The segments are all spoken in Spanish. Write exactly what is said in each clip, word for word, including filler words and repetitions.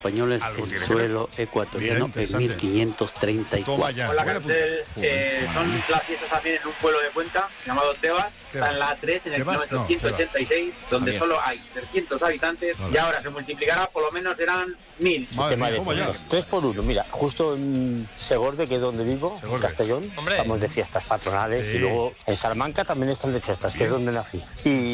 españoles en suelo ecuatoriano en mil quinientos treinta y cuatro. Con la cartel, eh, son las fiestas también en un pueblo de Cuenca llamado Tebas, está en la A tres en el kilómetro ciento ochenta y seis, no, donde solo hay trescientos habitantes, vale. Y ahora se multiplicará, por lo menos serán mil. Madre mía, tres por uno, mira, justo en Segorbe, que es donde vivo, Segorbe. En Castellón, Hombre. Estamos de fiestas patronales, sí. Y luego en Salamanca también están de fiestas, que Bien. Es donde nací.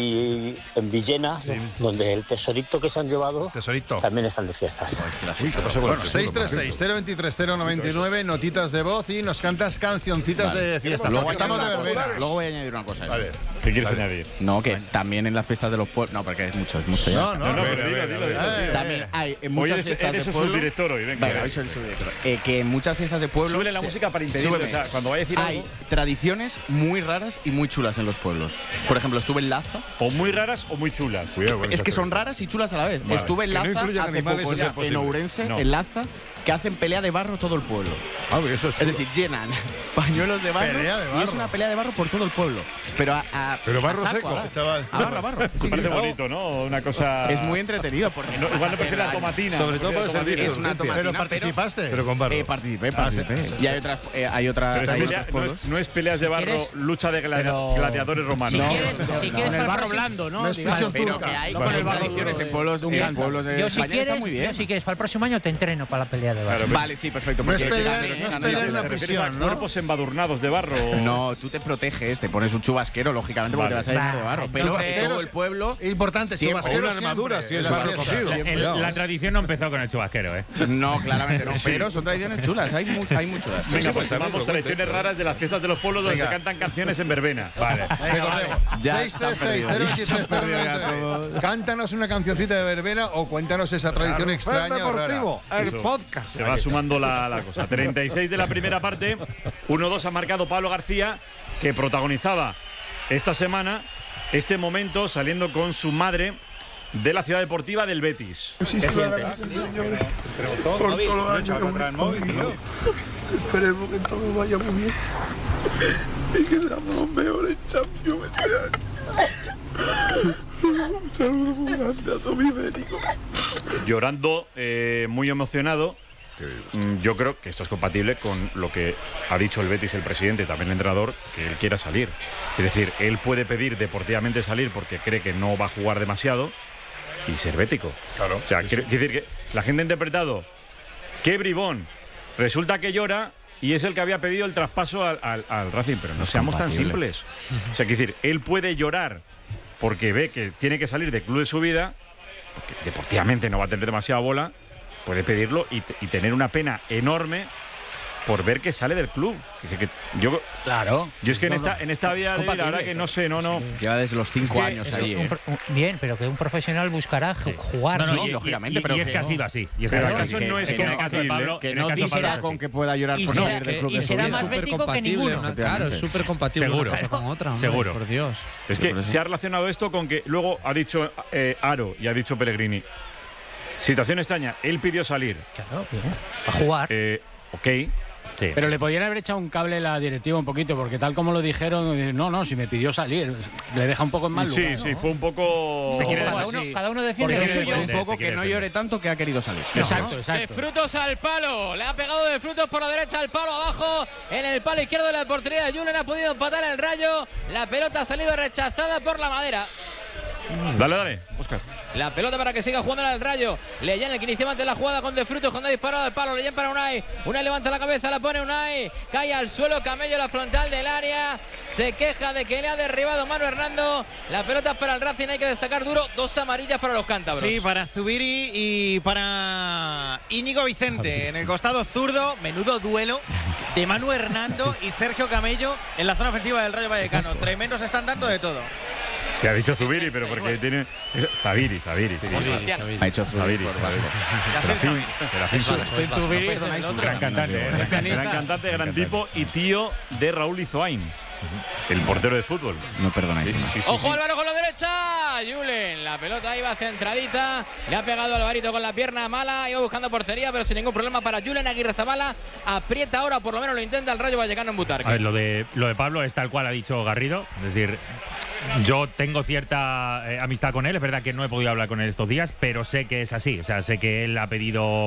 Y en Villena, sí. Donde el tesorito que se han llevado, tesorito. También están de fiestas. Uy, bueno, seis tres seis, cero veintitrés, cero noventa y nueve, notitas de voz y nos cantas cancioncitas vale. De fiesta. Luego estamos de verbena. Luego voy a añadir una cosa. A ver, ¿qué quieres vale. añadir? No, que vale. También en las fiestas de los pueblos. No, porque es mucho, es mucho. No, no, no, pero dilo, dilo, dilo. También hay en muchas hoy fiestas eres de pueblo. Eres subdirector hoy, venga. Venga, hoy soy el subdirector. Eh, que en muchas fiestas de pueblo. Súbele la música para impedir, o sea, cuando vaya a decir hay algo. Hay tradiciones muy raras y muy chulas en los pueblos. Por ejemplo, estuve en Laza. O muy raras o muy chulas. Cuidado, es que son raras y chulas a la vez. Vale. Estuve en Laza no hace poco ya, en Ourense, no. En Laza, que hacen pelea de barro todo el pueblo. Ah, eso es, es decir, llenan pañuelos de barro, de barro y es una pelea de barro por todo el pueblo. Pero a, a Pero barro a saco, seco, a, chaval. A barro, a barro. Sí, parece bonito, ¿no? Una cosa. Es muy entretenido. Porque no, igual no prefiero la tomatina. Sobre todo para el servicio. Es una tomatina. Pero participaste. Pero, pero con barro. Eh, participé, participé. Ah, sí, sí. Y hay otras. Eh, hay otras pero hay pelea, no, es, no es peleas de barro, lucha de gladi pero... gladiadores romanos. Si quieres, no, si quieres con el barro blando, ¿no? Pero que hay con el barro tradiciones en pueblos de España está muy bien. Yo si quieres, para el próximo año te entreno para la pelea de barro. Vale, sí, perfecto. No es pelear en la prisión, ¿no? Cuerpos embadurnados de barro. No, tú te proteges, te pones un chubasquero, lógicamente, porque te vas a ir de barro. Pero todo el pueblo. Importante, chubasquero. Una armadura, si es barro cogido. La tradición no empezó con el chubasquero, ¿eh? No, claramente no. Pero son tradiciones chulas, hay muy chulas. Venga, pues llamamos tradiciones raras de las fiestas de los pueblos donde se cantan canciones en verbena. Vale, recordemos. seis tres seis, cero veintitrés, cero noventa y nueve. Cántanos una cancioncita de verbena o cuéntanos esa tradición extraña o rara. El podcast. Se va sumando la, la cosa. treinta y seis de la primera parte. uno dos ha marcado Pablo García, que protagonizaba esta semana este momento saliendo con su madre de la ciudad deportiva del Betis. Sí, sí, señores, por todos los años que hemos vivido, esperemos que todo vaya muy bien y que seamos los mejores Champions este año. Un saludo muy grande a todo mi médico. Llorando, eh, muy emocionado. Yo creo que esto es compatible con lo que ha dicho el Betis, el presidente, también el entrenador, que él quiera salir. Es decir, él puede pedir deportivamente salir porque cree que no va a jugar demasiado y ser bético. Claro. O sea, sí, quiere sí. decir que la gente ha interpretado que bribón, resulta que llora y es el que había pedido el traspaso al, al, al Racing, pero no, no seamos tan simples. O sea, quiere decir, él puede llorar porque ve que tiene que salir del club de su vida, porque deportivamente no va a tener demasiada bola. Puede pedirlo y, y tener una pena enorme por ver que sale del club. Dice que yo, claro. Yo es que no, en esta, en esta vida, de, la verdad que no sé, no, no. Lleva desde los cinco es que años ahí. Un, eh. un, bien, pero que un profesional buscará sí. jugar. No, no, sí, y, lógicamente, y, pero y es que ha sido así. Y es pero que eso no es compatible. Que no disera con que pueda llorar por salir del club. Y será más bético que ninguno. Claro, es súper compatible una cosa con otra. Seguro. Por Dios. Es que se ha relacionado esto con que luego ha dicho eh, Aro y ha dicho Pellegrini. Situación extraña, él pidió salir. Claro, bien. A jugar. Eh, ok. Sí. Pero le podrían haber echado un cable a la directiva un poquito, porque tal como lo dijeron, no, no, si me pidió salir, le deja un poco en mal lugar. Sí, ¿no? sí, fue un poco... Se quiere cada, uno, cada uno defiende lo suyo. Un poco que no llore tanto que ha querido salir. No, exacto, ¿no? exacto. De Frutos al palo, le ha pegado de Frutos por la derecha al palo abajo, en el palo izquierdo de la portería de Julen, ha podido empatar el Rayo, la pelota ha salido rechazada por la madera. Dale, dale, Óscar. La pelota para que siga jugando al Rayo. Leyan, el que inició antes la jugada con De Frutos, cuando ha disparado al palo. Leyan para Unai. Unai levanta la cabeza, la pone Unai. Cae al suelo, Camello, la frontal del área. Se queja de que le ha derribado Manu Hernando. La pelota para el Racing, hay que destacar duro. Dos amarillas para los cántabros. Sí, para Zubiri y para Íñigo Vicente. En el costado zurdo, menudo duelo de Manu Hernando y Sergio Camello en la zona ofensiva del Rayo Vallecano. Tremendos están dando de todo. Se ha dicho Zubiri, pero porque tiene... Zabiri, Zabiri. Sí, Sebastián. Ha dicho Zubiri. Serafín Zubiri. Gran cantante, gran cantante, gran tipo y tío de Raúl Izoain, el portero de fútbol. No perdonáis. Sí, sí, sí, Ojo, sí. Álvaro con la derecha. Julen, la pelota iba centradita. Le ha pegado a Alvarito con la pierna mala. Iba buscando portería, pero sin ningún problema para Julen. Aguirrezabala aprieta ahora, por lo menos lo intenta el Rayo Vallecano en Butarque. A ver, lo de, lo de Pablo es tal cual ha dicho Garrido. Es decir, Yo tengo cierta eh, amistad con él, es verdad que no he podido hablar con él estos días, pero sé que es así, o sea, sé que él ha pedido